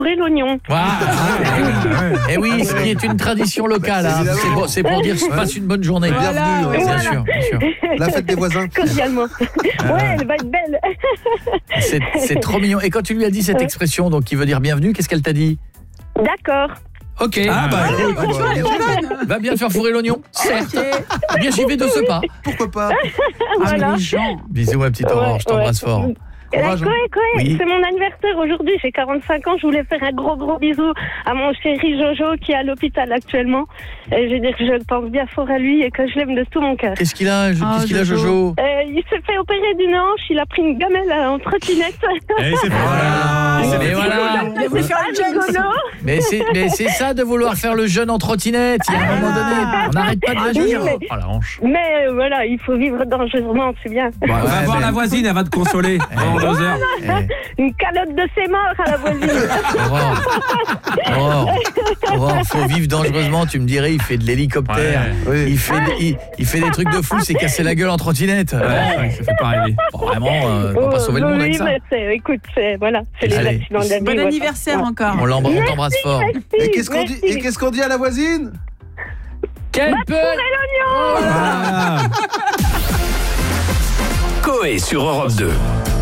fourrer l'oignon. Et oui, ce qui est une tradition locale. Hein. C'est pour dire passe une bonne journée. Bienvenue, Bien sûr, bien sûr. La fête des voisins. Cordialement. Ouais, elle va être belle. C'est trop mignon. Et quand tu lui as dit cette expression, donc qui veut dire bienvenue, qu'est-ce qu'elle t'a dit? D'accord. Ok. Va bien te faire fourrer l'oignon. Certes. Bien, j'y vais de ce pas. Pourquoi pas? Voilà. Bisous, ma petite Aurore, je t'embrasse fort. Courage, Koé, Oui. c'est mon anniversaire aujourd'hui, j'ai 45 ans, je voulais faire un gros bisou à mon chéri Jojo qui est à l'hôpital actuellement. Et je veux dire que je pense bien fort à lui et que je l'aime de tout mon cœur. Qu'est-ce qu'il a, Jojo? Il s'est fait opérer d'une hanche, il a pris une gamelle en trottinette. Et c'est Mais voilà. Mais c'est ça de vouloir faire le jeune en trottinette. Il y a un moment donné, on n'arrête pas de la juger. Oh la hanche. Mais voilà, il faut vivre dangereusement, c'est bien. Va voir la voisine, elle va te consoler pendant 2 heures. Une calotte de ses morts à la voisine. Aurore, faut vivre dangereusement, tu me dirais, il fait de l'hélicoptère. Oui. Il fait des trucs de fou, c'est casser la gueule en trottinette. Ça fait pas rêver. Vraiment, on va pas sauver le monde avec ça. Écoute, c'est les Allez. accidents de la vie. Bon anniversaire encore. On t'embrasse fort. Et qu'est-ce qu'on dit à la voisine? Quel peu Voilà. Coé sur Europe 2.